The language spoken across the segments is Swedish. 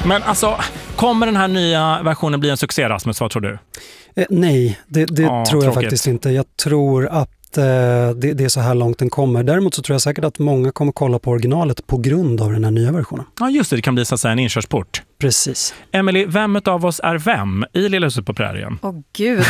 Men alltså, kommer den här nya versionen bli en succé, Rasmus? Vad tror du? Nej, det tror jag faktiskt inte. Jag tror att det är så här långt den kommer. Däremot så tror jag säkert att många kommer kolla på originalet på grund av den här nya versionen. Ja, just det kan bli så att säga en inkörsport. Precis. Emily, vem av oss är vem i Lilla huset på prärien? Åh gud.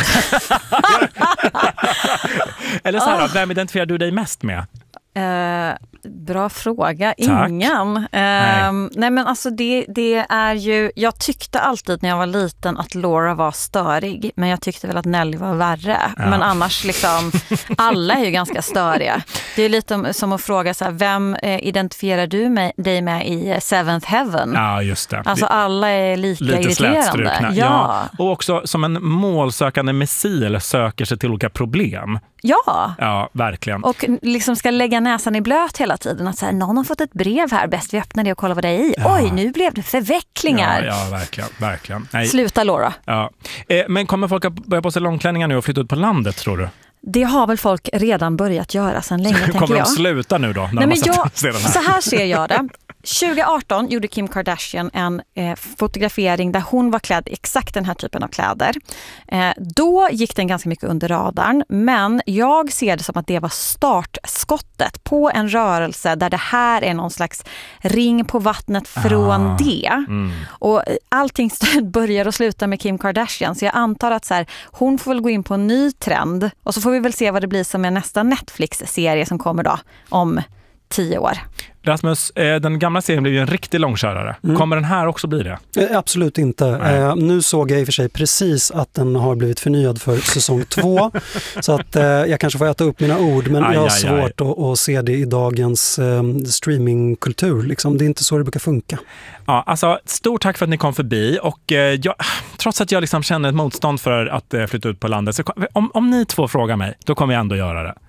Eller så här, då, vem identifierar du dig mest med? Bra fråga. Tack. Ingen. Nej men alltså det är ju, jag tyckte alltid när jag var liten att Laura var störig, men jag tyckte väl att Nelly var värre. Ja. Men annars liksom, alla är ju ganska störiga. Det är lite som att fråga så här, vem identifierar du dig med i Seventh Heaven? Ja, just det. Alltså alla är lika irriterande. Ja. Och också som en målsökande missil söker sig till olika problem. Ja, verkligen. Och liksom ska lägga näsan i blöt hela tiden. Att så här, någon har fått ett brev här, bäst vi öppnar det och kollar vad det är i. Ja. Oj, nu blev det förvecklingar. Ja, verkligen. Nej. Sluta, Laura. Ja. Men kommer folk att börja på sig långklänningar nu och flytta ut på landet, tror du? Det har väl folk redan börjat göra sedan länge, tänker jag. Kommer de sluta nu då? Nej, men så här ser jag det. 2018 gjorde Kim Kardashian en fotografering där hon var klädd exakt den här typen av kläder. Då gick den ganska mycket under radarn, men jag ser det som att det var startskottet på en rörelse där det här är någon slags ring på vattnet från det. Mm. Och allting börjar och slutar med Kim Kardashian, så jag antar att så här, hon får väl gå in på en ny trend och så får vi väl se vad det blir som är nästa Netflix-serie som kommer då om 10 år. Rasmus, den gamla serien blev ju en riktig långkörare. Kommer den här också bli det? Absolut inte. Nu såg jag i och för sig precis att den har blivit förnyad för säsong 2. Så att jag kanske får äta upp mina ord, men jag har svårt att se det i dagens streamingkultur. Liksom. Det är inte så det brukar funka. Ja, alltså, stort tack för att ni kom förbi. Och trots att jag liksom känner ett motstånd för att flytta ut på landet, så om ni två frågar mig, då kommer jag ändå göra det.